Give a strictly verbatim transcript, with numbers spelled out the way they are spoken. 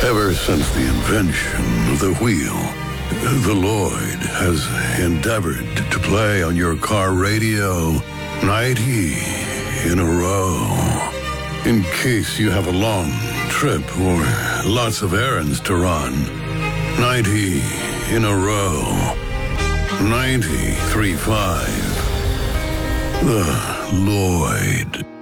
Ever since the invention of the wheel, the Lloyd has endeavored to play on your car radio ninety in a row. In case you have a long trip or lots of errands to run. ninety in a row. ninety-three point five. The Lloyd.